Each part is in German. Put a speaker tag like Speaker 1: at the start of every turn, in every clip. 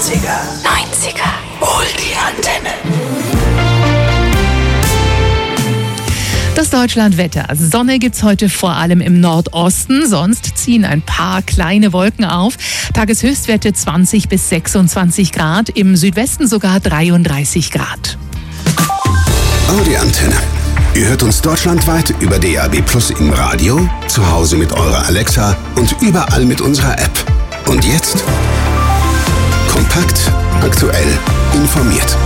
Speaker 1: Hol die Antenne.
Speaker 2: Das Deutschlandwetter. Sonne gibt's heute vor allem im Nordosten, sonst ziehen ein paar kleine Wolken auf. Tageshöchstwerte 20 bis 26 Grad, im Südwesten sogar 33 Grad.
Speaker 1: Die Antenne. Ihr hört uns deutschlandweit über DAB+ im Radio, zu Hause mit eurer Alexa und überall mit unserer App. Und jetzt? Kompakt, aktuell, informiert.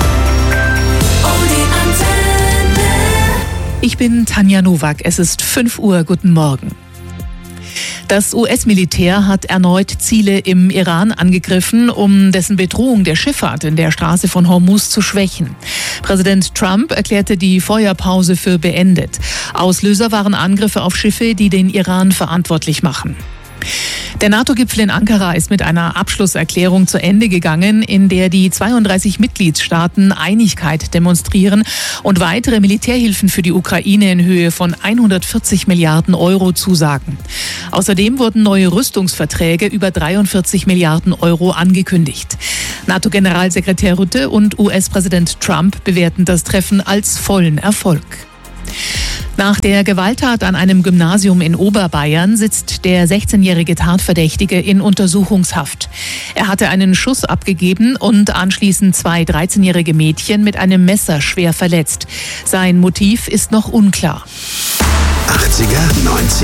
Speaker 2: Ich bin Tanja Nowak, es ist 5 Uhr, guten Morgen. Das US-Militär hat erneut Ziele im Iran angegriffen, um dessen Bedrohung der Schifffahrt in der Straße von Hormuz zu schwächen. Präsident Trump erklärte die Feuerpause für beendet. Auslöser waren Angriffe auf Schiffe, die den Iran verantwortlich machen. Der NATO-Gipfel in Ankara ist mit einer Abschlusserklärung zu Ende gegangen, in der die 32 Mitgliedstaaten Einigkeit demonstrieren und weitere Militärhilfen für die Ukraine in Höhe von 140 Milliarden Euro zusagen. Außerdem wurden neue Rüstungsverträge über 43 Milliarden Euro angekündigt. NATO-Generalsekretär Rutte und US-Präsident Trump bewerten das Treffen als vollen Erfolg. Nach der Gewalttat an einem Gymnasium in Oberbayern sitzt der 16-jährige Tatverdächtige in Untersuchungshaft. Er hatte einen Schuss abgegeben und anschließend 2 13-jährige Mädchen mit einem Messer schwer verletzt. Sein Motiv ist noch unklar.
Speaker 1: 80er, 90er.